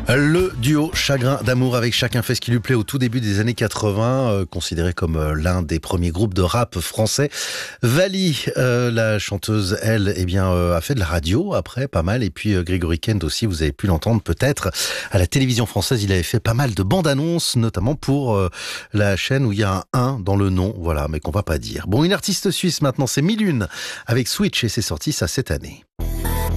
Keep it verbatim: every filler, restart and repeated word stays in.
Le duo Chagrin d'amour avec Chacun fait ce qui lui plaît au tout début des années quatre-vingts, euh, considéré comme euh, l'un des premiers groupes de rap français. Vali, euh, la chanteuse, elle, eh bien, euh, a fait de la radio après, pas mal. Et puis euh, Grégory Kent aussi, vous avez pu l'entendre peut-être à la télévision française. Il avait fait pas mal de bandes annonces, notamment pour euh, la chaîne où il y a un un dans le nom, voilà, mais qu'on va pas dire. Bon, une artiste suisse maintenant, c'est Mille Une avec Switch et c'est sorti ça cette année.